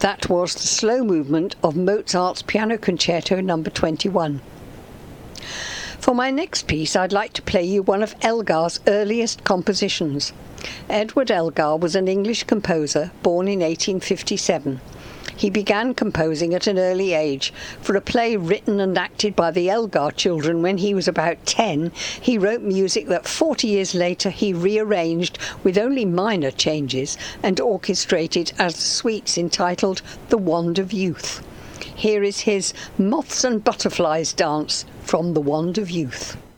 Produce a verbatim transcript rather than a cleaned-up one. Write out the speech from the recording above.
That was the slow movement of Mozart's Piano Concerto number twenty-one. For my next piece, I'd like to play you one of Elgar's earliest compositions. Edward Elgar was an English composer born in eighteen fifty-seven. He began composing at an early age. For a play written and acted by the Elgar children when he was about ten, he wrote music that forty years later he rearranged with only minor changes and orchestrated as suites entitled The Wand of Youth. Here is his Moths and Butterflies dance from The Wand of Youth.